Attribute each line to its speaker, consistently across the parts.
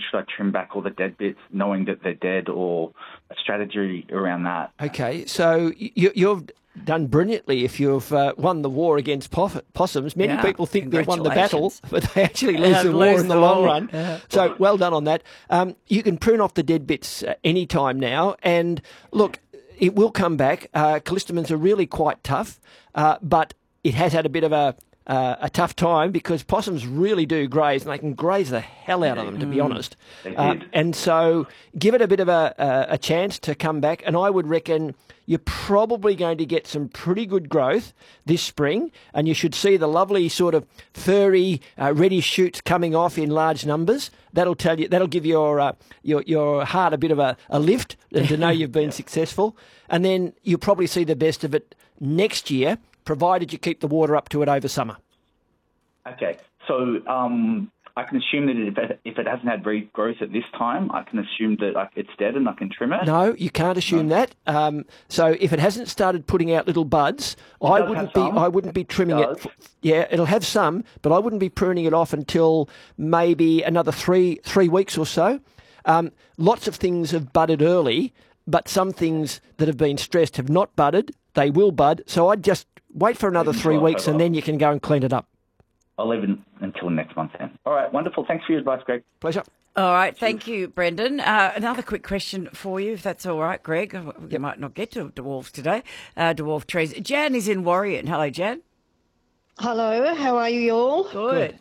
Speaker 1: should I trim back all the dead bits knowing that they're dead, or a strategy around that?
Speaker 2: Okay, so you've done brilliantly if you've won the war against possums. Many people think they've won the battle, but they actually lose the war in the long run. Yeah. So well done on that. You can prune off the dead bits any time now. And look, it will come back. Callistemons are really quite tough, but it has had a bit of a tough time because possums really do graze, and they can graze the hell out of them, to be honest. And so give it a bit of a chance to come back, and I would reckon you're probably going to get some pretty good growth this spring, and you should see the lovely sort of furry, reddish shoots coming off in large numbers. That'll give your heart a bit of a lift, and to know you've been successful. And then you'll probably see the best of it next year, provided you keep the water up to it over summer.
Speaker 1: Okay, so I can assume that if it hasn't had regrowth at this time, I can assume that it's dead and I can trim it?
Speaker 2: No, you can't assume that. So if it hasn't started putting out little buds, I wouldn't be trimming it. Yeah, it'll have some, but I wouldn't be pruning it off until maybe another three weeks or so. Lots of things have budded early, but some things that have been stressed have not budded. They will bud. So I'd just wait for another 3 weeks and then you can go and clean it up.
Speaker 1: I'll leave it until next month then. All right, wonderful. Thanks for your advice, Greg.
Speaker 2: Pleasure.
Speaker 3: All right, thank you, Brendan. Another quick question for you, if that's all right, Greg. We might not get to dwarfs today, dwarf trees. Jan is in Warrior. Hello, Jan.
Speaker 4: Hello, how are you all?
Speaker 3: Good.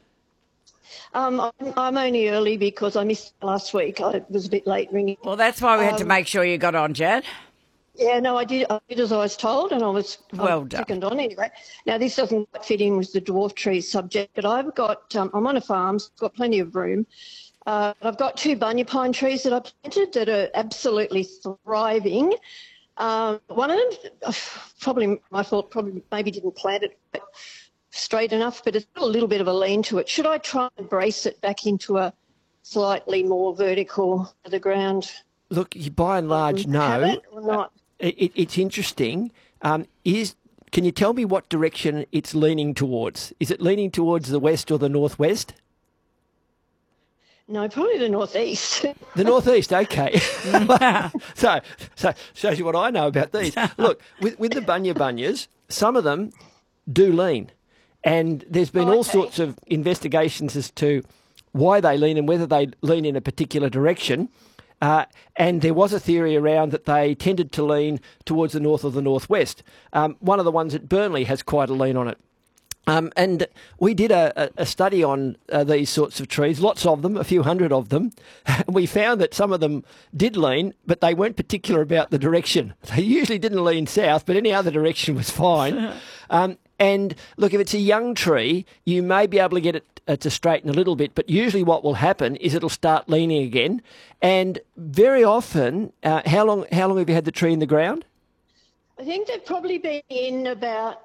Speaker 4: I'm only early because I missed last week. I was a bit late ringing.
Speaker 3: Well, that's why we had to make sure you got on, Jan.
Speaker 4: Yeah, no, I did as I was told, and I was
Speaker 3: well done.
Speaker 4: Second on anyway. Now, this doesn't fit in with the dwarf tree subject, but I've got, I'm on a farm, so I've got plenty of room. I've got 2 bunya pine trees that I planted that are absolutely thriving. One of them, probably my fault, maybe didn't plant it straight enough, but it's got a little bit of a lean to it. Should I try and brace it back into a slightly more vertical to the ground?
Speaker 2: Look, by and large, no.
Speaker 4: Or not?
Speaker 2: It's interesting. Can you tell me what direction it's leaning towards? Is it leaning towards the west or the northwest?
Speaker 4: No, probably the northeast.
Speaker 2: The northeast, okay. so shows you what I know about these. Look, with the bunyas, some of them do lean, and there's been all sorts of investigations as to why they lean and whether they lean in a particular direction. And there was a theory around that they tended to lean towards the north or the northwest. One of the ones at Burnley has quite a lean on it. And we did a study on these sorts of trees, lots of them, a few hundred of them. We found that some of them did lean, but they weren't particular about the direction. They usually didn't lean south, but any other direction was fine. And look, if it's a young tree, you may be able to get it to straighten a little bit, but usually what will happen is it'll start leaning again. And very often, how long have you had the tree in the ground?
Speaker 4: I think they've probably been in about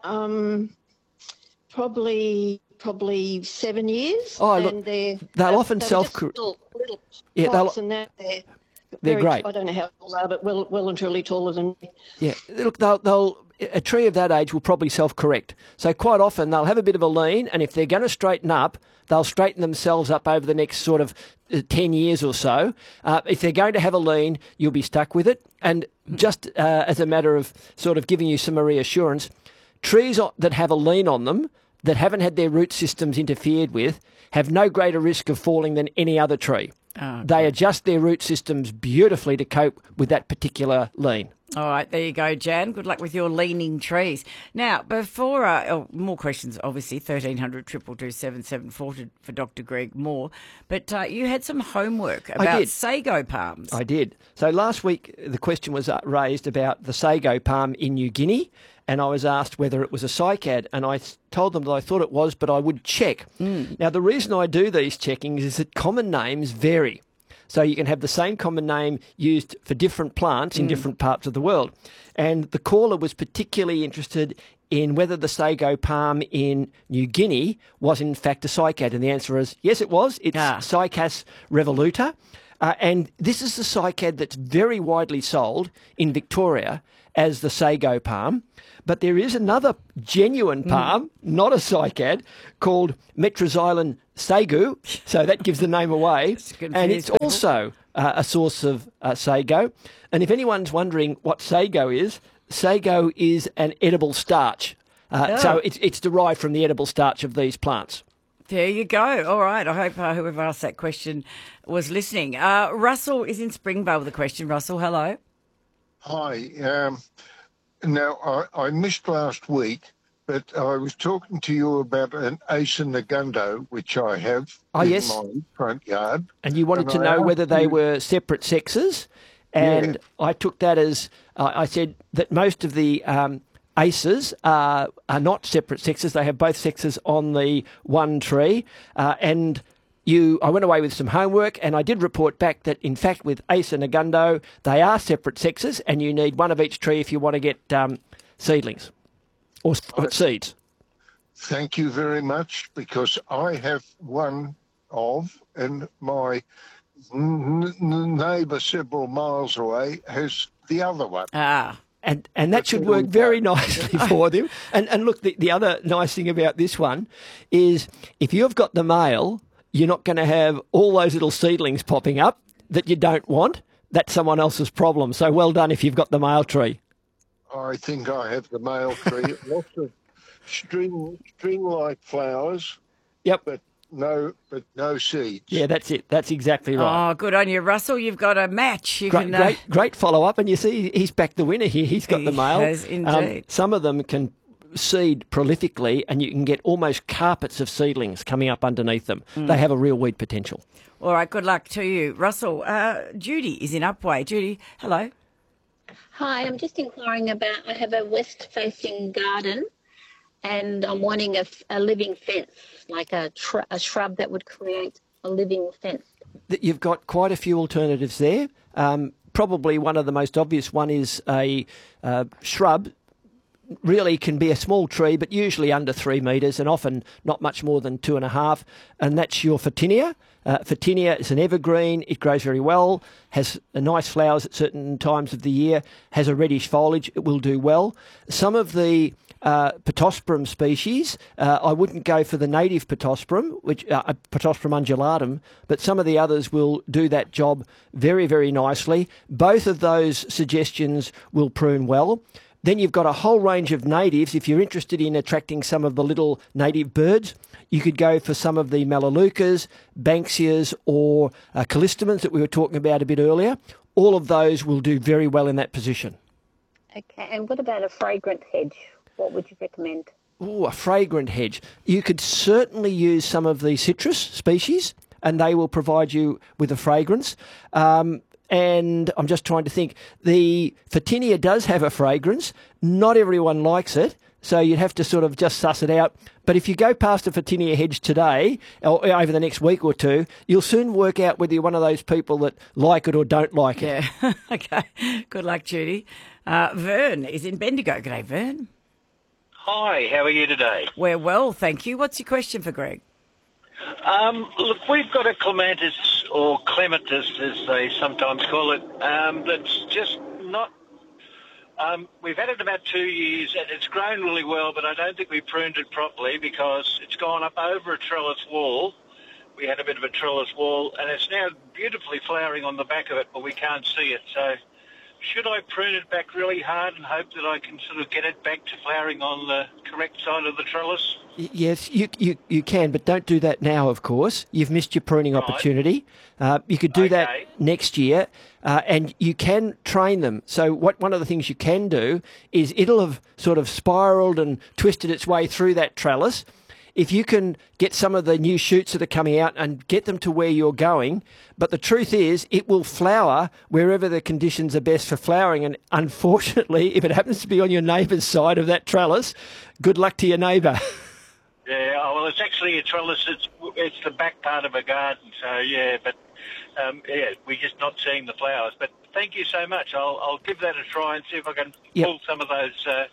Speaker 4: probably 7 years.
Speaker 2: Oh, look, they'll often self-correct.
Speaker 4: Yeah,
Speaker 2: they're great.
Speaker 4: I don't know how tall they are, but well and truly taller than me.
Speaker 2: Yeah, look, a tree of that age will probably self-correct. So quite often they'll have a bit of a lean, and if they're going to straighten up, they'll straighten themselves up over the next sort of 10 years or so. If they're going to have a lean, you'll be stuck with it. And just as a matter of sort of giving you some reassurance, trees that have a lean on them, that haven't had their root systems interfered with, have no greater risk of falling than any other tree. They adjust their root systems beautifully to cope with that particular lean.
Speaker 3: All right, there you go, Jan. Good luck with your leaning trees. Now, before more questions, obviously, 1300 222 774 for Dr. Greg Moore. But you had some homework about sago palms.
Speaker 2: I did. So last week the question was raised about the sago palm in New Guinea, and I was asked whether it was a cycad, and I told them that I thought it was, but I would check. Now, the reason I do these checkings is that common names vary. So you can have the same common name used for different plants in different parts of the world. And the caller was particularly interested in whether the sago palm in New Guinea was in fact a cycad. And the answer is yes, it was. It's Cycas revoluta. and this is the cycad that's very widely sold in Victoria as the Sago palm. But there is another genuine palm, not a cycad, called Metroxylon sago. So that gives the name away. And it's also a source of sago. And if anyone's wondering what sago is an edible starch. So it's derived from the edible starch of these plants.
Speaker 3: There you go. All right. I hope whoever asked that question was listening. Russell is in Springvale with a question. Russell, hello.
Speaker 5: Hi. Now, I missed last week, but I was talking to you about an Acer Negundo, which I have in my front yard.
Speaker 2: And you wanted to know whether they were separate sexes. And I took that as, I said that most of the Acers are not separate sexes. They have both sexes on the one tree. I went away with some homework, and I did report back that, in fact, with Acer Negundo, they are separate sexes, and you need one of each tree if you want to get seedlings or seeds.
Speaker 5: Thank you very much, because I have one of, and my neighbour several miles away has the other one.
Speaker 2: And that should work very nicely for them. And look, the other nice thing about this one is if you've got the male, you're not going to have all those little seedlings popping up that you don't want. That's someone else's problem. So well done if you've got the male tree.
Speaker 5: I think I have the male tree. Lots of string-like flowers.
Speaker 2: Yep.
Speaker 5: But no seeds.
Speaker 2: Yeah, that's it. That's exactly right.
Speaker 3: Oh, good on you, Russell. You've got a match.
Speaker 2: Great follow-up. And you see he's backed the winner here. He's got the male.
Speaker 3: He has indeed.
Speaker 2: Some of them can seed prolifically, and you can get almost carpets of seedlings coming up underneath them. They have a real weed potential.
Speaker 3: All right, good luck to you. Russell, Judy is in Upwey. Judy, hello.
Speaker 6: Hi, I'm just inquiring about, I have a west-facing garden and I'm wanting a living fence, like a shrub that would create a living fence.
Speaker 2: You've got quite a few alternatives there. Probably one of the most obvious one is a shrub. Really can be a small tree, but usually under 3 metres and often not much more than 2.5. And that's your Photinia. Photinia is an evergreen. It grows very well, has nice flowers at certain times of the year, has a reddish foliage. It will do well. Some of the Pittosporum species, I wouldn't go for the native Pittosporum, which Pittosporum undulatum, but some of the others will do that job very, very nicely. Both of those suggestions will prune well. Then you've got a whole range of natives. If you're interested in attracting some of the little native birds, you could go for some of the Melaleucas, Banksias, or Callistemons that we were talking about a bit earlier. All of those will do very well in that position.
Speaker 6: Okay, and what about a fragrant hedge? What would you recommend?
Speaker 2: Oh, a fragrant hedge. You could certainly use some of the citrus species, and they will provide you with a fragrance. And I'm just trying to think. The Photinia does have a fragrance. Not everyone likes it, so you'd have to sort of just suss it out. But if you go past a Photinia hedge today, or over the next week or two, you'll soon work out whether you're one of those people that like it or don't like it.
Speaker 3: Yeah. Okay. Good luck, Judy. Vern is in Bendigo. G'day, Vern.
Speaker 7: Hi, how are you today?
Speaker 3: We're well, thank you. What's your question for Greg?
Speaker 7: Look, we've got a clematis, or clematis as they sometimes call it, that's just not... we've had it about 2 years and it's grown really well, but I don't think we pruned it properly because it's gone up over a trellis wall. We had a bit of a trellis wall and it's now beautifully flowering on the back of it, but we can't see it. So should I prune it back really hard and hope that I can sort of get it back to flowering on the correct side of the trellis?
Speaker 2: Yes, you can, but don't do that now, of course. You've missed your pruning opportunity. You could do that next year, and you can train them. So one of the things you can do is it'll have sort of spiralled and twisted its way through that trellis. If you can get some of the new shoots that are coming out and get them to where you're going, but the truth is it will flower wherever the conditions are best for flowering. And unfortunately, if it happens to be on your neighbour's side of that trellis, good luck to your neighbour.
Speaker 7: Yeah, well, it's actually a trellis. It's the back part of a garden, so yeah. But we're just not seeing the flowers. But thank you so much. I'll give that a try and see if I can pull some of those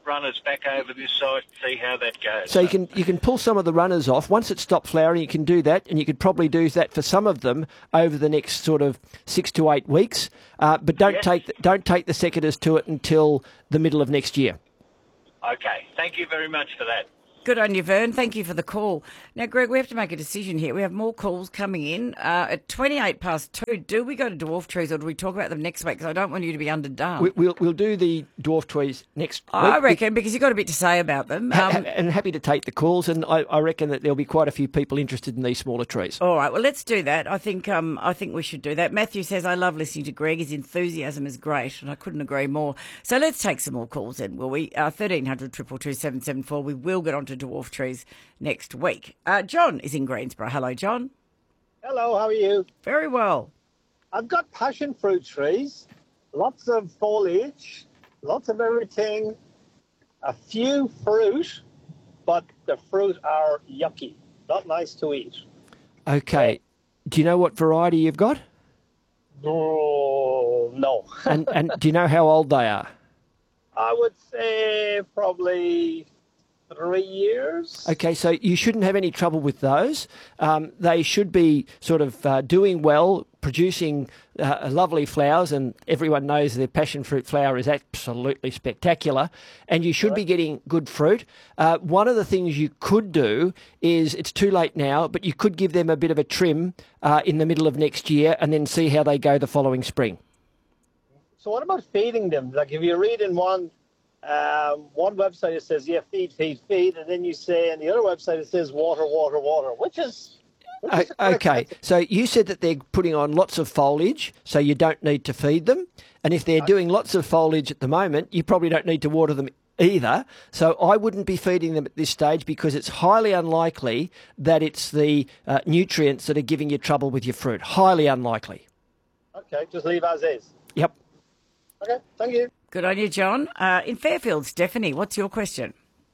Speaker 7: runners back over this side and see how that goes.
Speaker 2: So you can pull some of the runners off. Once it stopped flowering, you can do that, and you could probably do that for some of them over the next sort of 6 to 8 weeks. But don't take the secateurs to it until the middle of next year.
Speaker 7: Okay, thank you very much for that.
Speaker 3: Good on you, Vern. Thank you for the call. Now, Greg, we have to make a decision here. We have more calls coming in. At 2, do we go to dwarf trees or do we talk about them next week? Because I don't want you to be underdone.
Speaker 2: We'll do the dwarf trees next week.
Speaker 3: I reckon, because you've got a bit to say about them.
Speaker 2: And happy to take the calls, and I reckon that there'll be quite a few people interested in these smaller trees.
Speaker 3: All right, well, let's do that. I think we should do that. Matthew says, I love listening to Greg. His enthusiasm is great, and I couldn't agree more. So let's take some more calls then, will we? 1300 222 774. We will get on to dwarf trees next week. John is in Greensboro. Hello, John.
Speaker 8: Hello, how are you?
Speaker 3: Very well.
Speaker 8: I've got passion fruit trees, lots of foliage, lots of everything, a few fruit, but the fruit are yucky, not nice to eat.
Speaker 2: Okay. Do you know what variety you've got?
Speaker 8: Oh, no.
Speaker 2: and do you know how old they are?
Speaker 8: I would say probably 3 years.
Speaker 2: Okay, so you shouldn't have any trouble with those. They should be sort of doing well, producing lovely flowers, and everyone knows their passion fruit flower is absolutely spectacular, and you should be getting good fruit. One of the things you could do is, it's too late now, but you could give them a bit of a trim in the middle of next year and then see how they go the following spring.
Speaker 8: So what about feeding them? Like if you read in one website it says, feed, and then you say on the other website it says water, which is
Speaker 2: okay. So you said that they're putting on lots of foliage, so you don't need to feed them. And if they're doing lots of foliage at the moment, you probably don't need to water them either. So I wouldn't be feeding them at this stage, because it's highly unlikely that it's the nutrients that are giving you trouble with your fruit. Highly unlikely.
Speaker 8: Okay, just leave as is.
Speaker 2: Yep.
Speaker 8: Okay, thank you.
Speaker 3: Good on you, John. In Fairfield, Stephanie, what's your question?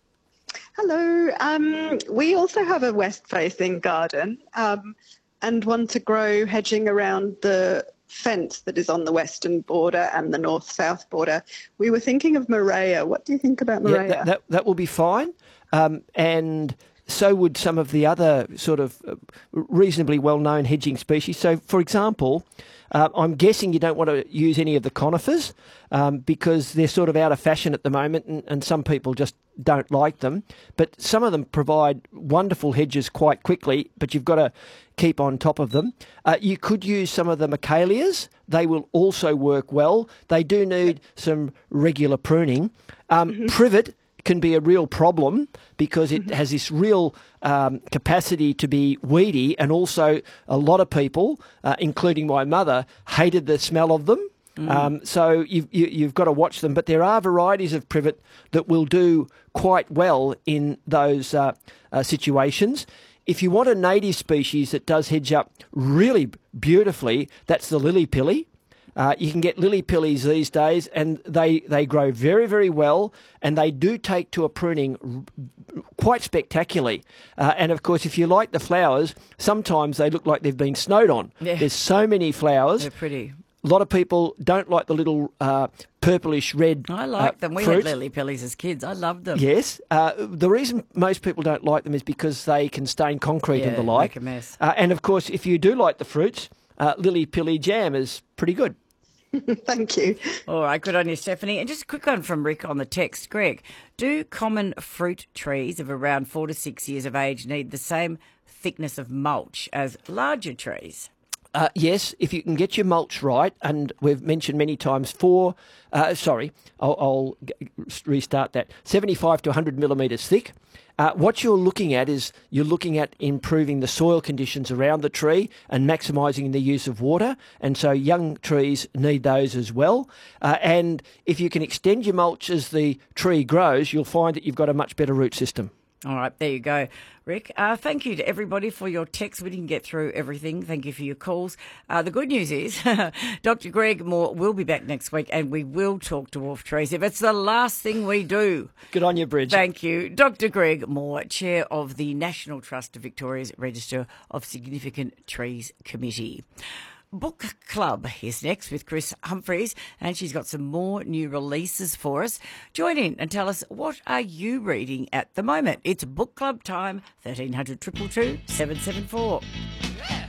Speaker 9: Hello. We also have a west-facing garden and want to grow hedging around the fence that is on the western border and the north-south border. We were thinking of Morea. What do you think about Morea?
Speaker 2: Yeah, that will be fine. And so would some of the other sort of reasonably well-known hedging species. So, for example, I'm guessing you don't want to use any of the conifers because they're sort of out of fashion at the moment, and some people just don't like them. But some of them provide wonderful hedges quite quickly, but you've got to keep on top of them. You could use some of the Michaelias. They will also work well. They do need some regular pruning. Privet can be a real problem because it has this real capacity to be weedy, and also a lot of people, including my mother, hated the smell of them. So you've got to watch them. But there are varieties of privet that will do quite well in those situations. If you want a native species that does hedge up really beautifully, that's the lily pilly. You can get lily pillies these days, and they grow very, very well, and they do take to a pruning quite spectacularly. And, of course, if you like the flowers, sometimes they look like they've been snowed on. Yeah. There's so many flowers.
Speaker 3: They're pretty.
Speaker 2: A lot of people don't like the little purplish red
Speaker 3: I like them. We
Speaker 2: fruit.
Speaker 3: had lily pillies as kids. I loved them.
Speaker 2: Yes. The reason most people don't like them is because they can stain concrete and the like.
Speaker 3: Make a mess.
Speaker 2: And, of course, if you do like the fruits, lily pilly jam is pretty good.
Speaker 9: Thank you.
Speaker 3: All right, good on you, Stephanie. And just a quick one from Rick on the text. Greg, do common fruit trees of around 4 to 6 years of age need the same thickness of mulch as larger trees?
Speaker 2: Yes, if you can get your mulch right, and we've mentioned many times I'll restart that, 75 to 100 millimetres thick. What you're looking at is improving the soil conditions around the tree and maximising the use of water, and so young trees need those as well. And if you can extend your mulch as the tree grows, you'll find that you've got a much better root system.
Speaker 3: All right, there you go, Rick. Thank you to everybody for your texts. We didn't get through everything. Thank you for your calls. The good news is Dr. Greg Moore will be back next week, and we will talk dwarf trees if it's the last thing we do.
Speaker 2: Good on you, Bridget.
Speaker 3: Thank you. Dr. Greg Moore, Chair of the National Trust of Victoria's Register of Significant Trees Committee. Book Club is next with Chris Humphreys, and she's got some more new releases for us. Join in and tell us, what are you reading at the moment? It's Book Club time, 1300 222 774.